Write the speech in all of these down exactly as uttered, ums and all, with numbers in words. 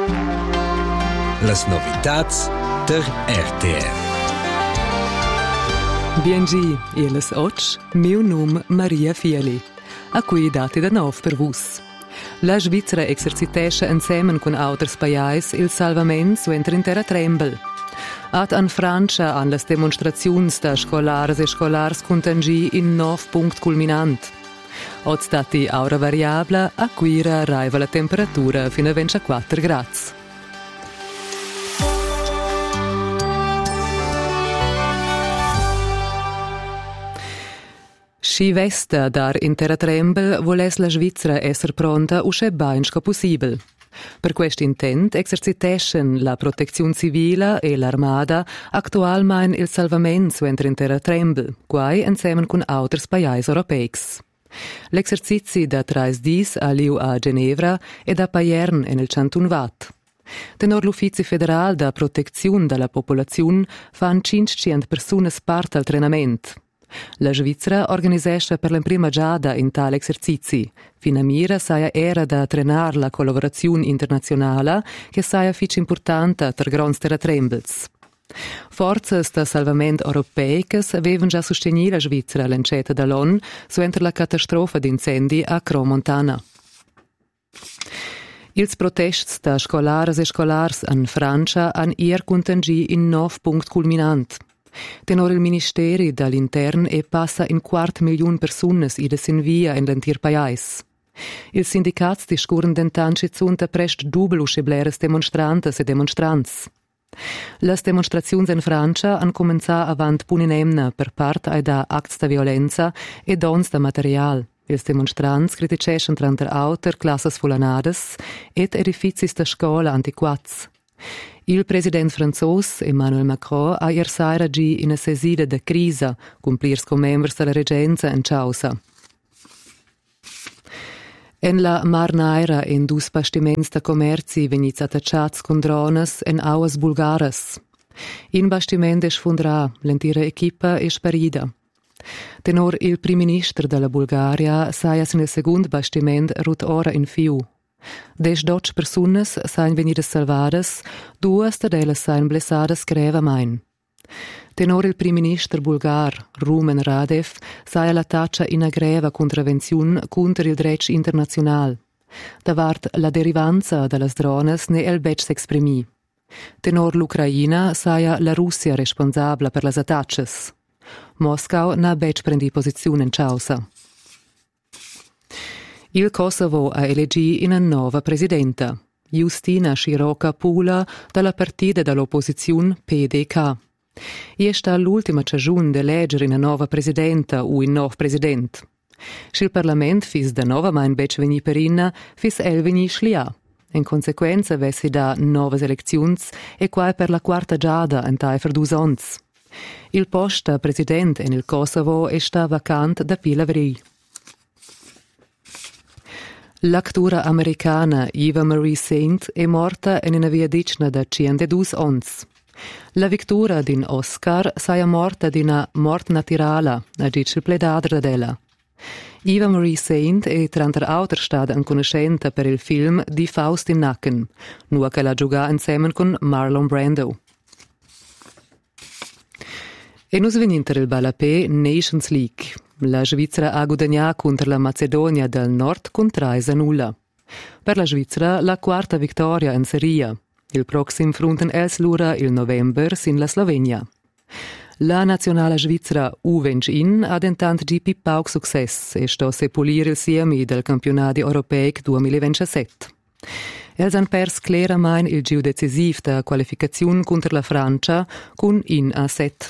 Las novitats der R T R. Biengi, e las och, meu nome Maria Fieli. A cui dati da nov per vus. La Svizzera exercitesce insieme con altri paesi il salvamento suenter in terra trembel. Ad an Francia an las demonstraziuns da scolares e scolars contangi in nov punct culminant. Od stati aura variabla, a cui arriva la temperatura fino a ventiquattro gradi. Schi vesta dar in terra trembel voles la Svizzera esser pronta usce bainska possibel. Per questo intent exerciteschen la protezione civile e l'armada actualmein il salvamento suenter in terra trembel, quai insieme con altri paesi europeics. L'exercizi da trais dis a liu a Ginevra e da Payern en il Canton Vaud. Tenor l'Uffizi Federal da Protezione della Popolazione fan cinquecento persone parte al treinamento. La Svizzera organisesce per la prima giada in tale esercizi. Fina mira saia era da trenar la collaborazione internazionale che saia fic importante per grans terratrembels. Forzas da salvament europeicas avevan già sostenuto la Svizzera l'encetta dall'ONU suenter la catastrofa d'incendi a Crans-Montana. Ils protests da scolares e scolars in Francia han ier contangi in nov punct culminant. Tenor il Ministeri dall'Intern e passa in quart miliun personas ida sin via in l'entir pais. Il sindicats discuren dentanci zunta prest dubel usce bleres demonstrantes e demonstrants. Las demonstraziuns in Francia han començà avant puninemna per part ai da acts da violenza e dons da material. Ils demonstrants criticeschen tranter auter classas fulanades et edificis da scola antiquats. Il president francos Emmanuel Macron ha ier saira gi in a sesida de crisa, cumplirs con members della regenza in Chausa. En la Mar Naira en dus bastiments da commerci venits attacciats con drones en auas bulgaras. In bastiment es fundrà, l'entira equipa es parida. Tenor il prim minister della Bulgaria saias nel secund bastiment rut ora in fiu. Des dotz personas sain venidas salvadas, duas da delas sain blessadas grevamain. Tenor il prim minister bulgar, Rumen Radev, saia la taccia in a greva contravenziun contra il dretg internazional. Davart la derivanza dallas drones ne el bec s'exprimi. Tenor l'Ucraina saia la Russia responsabla per las attacces. Moscau na bec prendi posizione in Chausa. Il Kosovo ha elegì una nuova presidenta, Justina Široka Pula, dalla partita dell'opposizione P D K. E sta l'ultima stagione di eleggere una nuova presidenta o un nuovo presidente. Il Parlamento fis da nova main bec veni perinna, fis el veni schlia. In conseguenza vessi da nuove elezioni e qua per la quarta giada in taifer dus ons. Il posto presidente nel Kosovo sta vacant da pila veri. L'actura americana Eva Marie Saint è morta in una via dicna da centodue ons. La victura din Oscar saia morta di una mort naturala, a dice il pledadra della. Eva Marie Saint è tranter auter stata in conoscenza per il film Die Faust im Nacken, nuova che la giocò insieme con Marlon Brando. E nus veninter il Balapé Nations League. La Svizzera ha guadagnato contro la Macedonia del Nord con tre a nulla. Per la Svizzera la quarta vittoria in serie. Il prossimo fronten els lura il november sin la Slovenia. La nazionale svizzera U vent'in ha dentant G P pauc success e sto se pulir il siemi del campionati europeic duemilaventisette. Els han pers claramain il giu decisiv da qualificazione contro la Francia con in a set.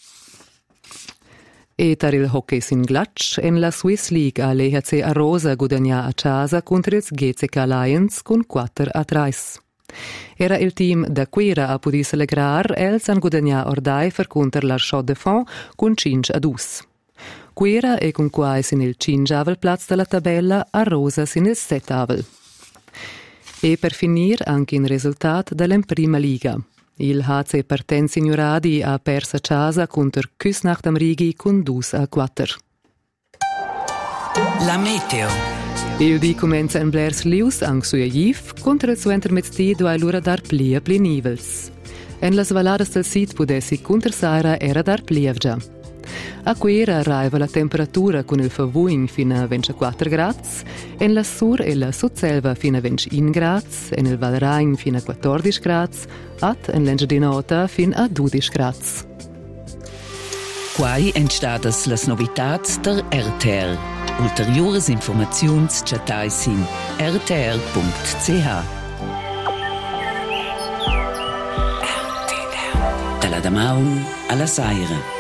E tar il hockey sin glatsch en la Swiss League a l'E H C a Rosa guadagna a casa contro il G C K Lions con quattro a tre. Era il team da Quera a pudis allegrar, els han guadagna ordai per contro la Chaux de Fonds con cinque a due. Quera e con quai sin il cinjavel plaz della tabella, a Rosa sin il settavel. E per finir anche in risultato della prima liga. Il H C Partenz Signoradi ha perso a casa contro Küsnacht am Rigi con due a quattro. La meteo. E di comenza in Blairs Lius anche su Jiv, contro il suo intermezzi do allora dar plia pli nivels. En las valadas del sit pudessi contersara era dar plievgia. A quera arriva la temperatura con il favuin fino a ventiquattro gradi, en la sur e la sudselva fino a ventuno gradi, en il Valrain fino a quattordici gradi, at en l'Engiadinota fino a dodici gradi. Quai entstadas las novitats der R T R. Ulteriores informaziuns chatais in r t r punct c h. R T R. Dalla Damaun alla Saira.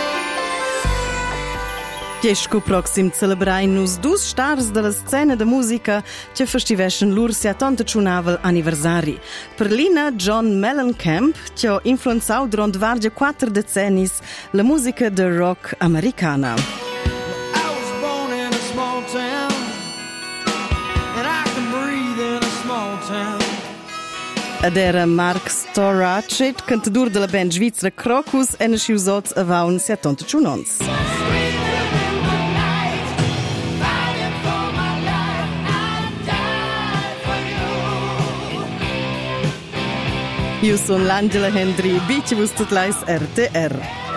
Tiesco proxim celebrai nus dus stars della scena de musica che festivescen lur sia tontaciunavel anniversari. Per Lina John Mellencamp, che ha influenzau durant varge quattro decennis la musica de rock americana. Ed era Mark Storacek, cantador della band svizzera Crocus, e nasciusots avaun sia tontaciunons. Io sono l'Angela Hendry, bicevus tutlais R T R.